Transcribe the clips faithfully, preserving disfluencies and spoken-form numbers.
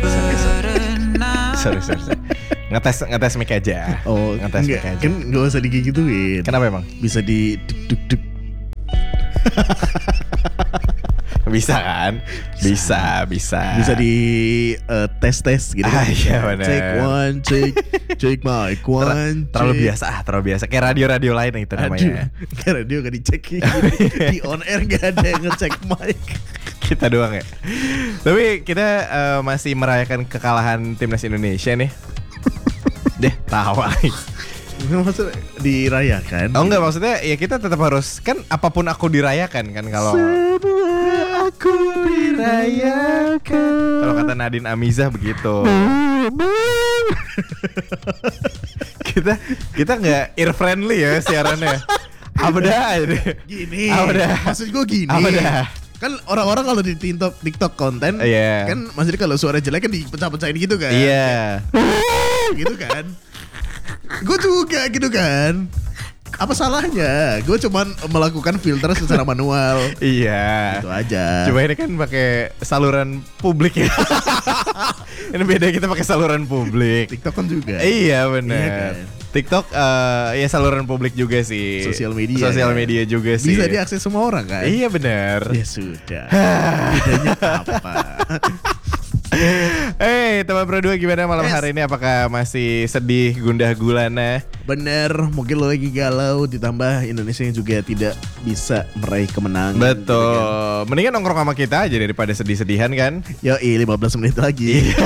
Sorry, sorry. sorry, sorry, sorry. Ngetes ngetes mic aja. Oh, ngetes mic enggak, aja. kan gak usah digigituin. Kenapa emang? Bisa di duk duk duk. Bisa kan? Bisa, bisa. Bisa di uh, tes-tes gitu. Ah, kan? iya benar. Take one, take, take mic one. Ter- terlalu check. biasa, ah, terlalu biasa. Kayak radio-radio lain itu namanya. Aduh, karena dia gak dicek. Di on air gak ada yang ngecek mic. Kita doang ya. Tapi kita uh, masih merayakan kekalahan timnas Indonesia nih. Deh, tawa. Maksudnya dirayakan. Oh enggak, maksudnya ya kita tetap harus, kan apapun aku dirayakan kan kalau Semua aku dirayakan. kalau kata Nadine Amizah begitu. kita kita nggak ear friendly ya siarannya. Apa dah ini? Gini. Apa dah? Maksud gue gini. Apa dah? Kan orang-orang kalau di TikTok TikTok konten, Iya. kan maksudnya kalau suara jelek kan dipecah-pecahin gitu kan. Iya. Gitu kan. Gue juga gitu kan. Apa salahnya? Gue cuman melakukan filter secara manual. Iya. Itu aja. Cuma ini kan pakai saluran publik ya. Ini beda, kita pakai saluran publik. TikTok kan juga. Iya benar. Iya kan? TikTok uh, ya saluran publik juga sih. Sosial media. Sosial kan? media juga sih. Bisa diakses semua orang kan? Iya benar. Ya sudah. Bedanya apa? Eh, teman Pro dua gimana malam Yes. hari ini? Apakah masih sedih, gundah gulana? Bener, mungkin lo lagi galau, ditambah Indonesia yang juga tidak bisa meraih kemenangan. Betul. Gitu kan? Mendingan nongkrong sama kita aja daripada sedih-sedihan kan? Yoi, lima belas menit lagi.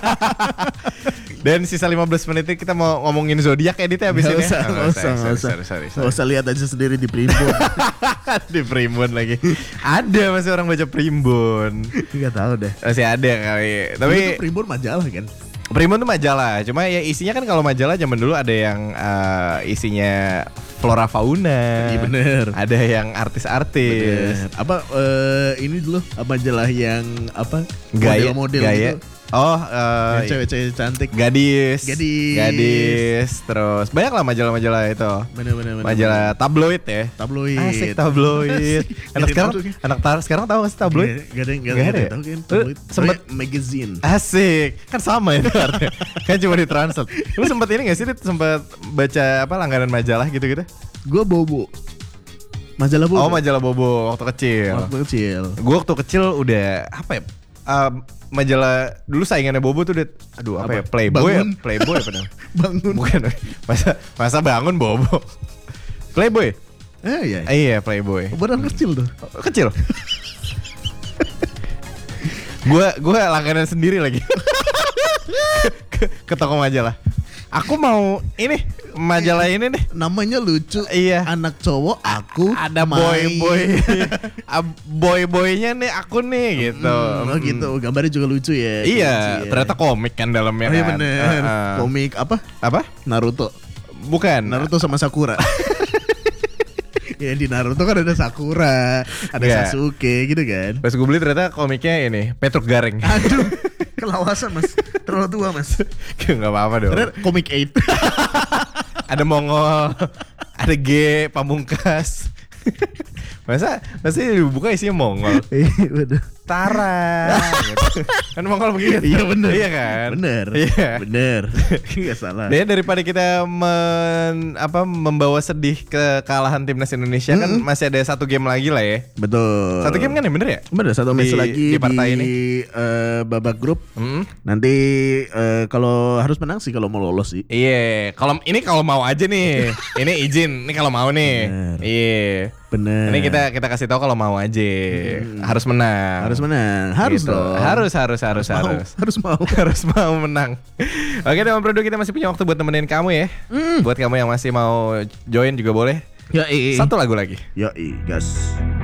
Dan sisa lima belas menit kita mau ngomongin zodiak editnya abis Gak ini. usah, Oh, gak usah, gak sorry, usah. sorry, sorry, Gak usah lihat aja sendiri di Primbon. Di Primbon lagi. Ada masih orang baca Primbon. Gak tahu deh. Masih ada kali. Tapi Dulu tuh Primbon majalah kan? Primbon tuh majalah. Cuma ya isinya kan kalau majalah zaman dulu ada yang uh, isinya flora fauna. Iya bener. Ada yang artis-artis. Bener. Apa eh, ini dulu majalah yang apa? Gaya, Model-model gaya. gitu. Oh, uh, Yang cewek-cewek cantik. gadis, Gadis. gadis, terus banyak lah majalah-majalah itu. Bener bener bener. Majalah tabloid ya. Tabloid. Asik tabloid. Asik. Anak Gak ada sekarang, yang tahu, anak tar sekarang tahu nggak sih tabloid? Gak, gak ada yang gak, Gak ada ada yang ya? tahu kan Lu tabloid. sempet- Pokoknya magazine. Asik, kan sama itu artinya. Kan cuma ditranslate. Lu sempat ini nggak sih? Dit? Sempat baca apa langganan majalah gitu-gitu? Gua bobo. Majalah bobo. Oh majalah Bobo waktu kecil. Waktu kecil. Gue waktu kecil udah apa ya? Um, majalah dulu saingannya Bobo tuh, Dit. Aduh apa, Apa? ya? Playboy ya? Bangun. Playboy apa namanya? Bangun. Bukan. Masa masa bangun Bobo. Playboy. Eh iya. Eh, iya Playboy. Beneran kecil tuh. Kecil. Gua gua langganan sendiri lagi. ke, ke toko majalah. Aku mau ini majalah ini nih. Namanya lucu. Iya. Anak cowok aku Ada main. boy-boy. Boy-boynya nih aku nih gitu. Hmm, oh gitu. Gambarnya juga lucu ya. Iya, Lucu ya. ternyata komik kan dalamnya Oh iya kan. bener. Uh, uh. Komik apa? Apa? Naruto. Bukan. Naruto sama Sakura. Ya di Naruto kan ada Sakura, ada Nggak. Sasuke gitu kan. Pas gue beli ternyata komiknya ini Petruk Garing. Aduh, kelawasan mas, terlalu tua mas. Gak apa-apa dong. Ternyata komik eight. Ada Mongol, ada G, Pamungkas. Masa masa dibuka isinya Mongol. Iya bener. Tara. Gitu. Kan Mongol begitu. Iya bener. Iya kan? Bener. Iya. Bener. Gak salah. Dan daripada kita men, apa membawa sedih ke kekalahan timnas Indonesia, kan Mm-mm. masih ada satu game lagi lah ya. Betul. Satu game kan ya, bener ya? Bener, satu match Di- lagi di partai ini. eh, babak grup. Hmm. Nanti eh, kalau harus menang sih kalau mau lolos sih. Iya, kalau ini kalau mau aja nih. Ini izin, ini kalau mau nih. Bener. Iya. Bener. Ini kita kita kasih tahu kalau mau aja. Harus menang. harus menang. Harus Gitu. dong. Harus harus harus Mau. harus. Harus mau. Harus mau menang. Oke, teman produk kita masih punya waktu buat nemenin kamu ya. Mm. Buat kamu yang masih mau join juga boleh. Ya, Satu lagu lagi. Yoi, gas.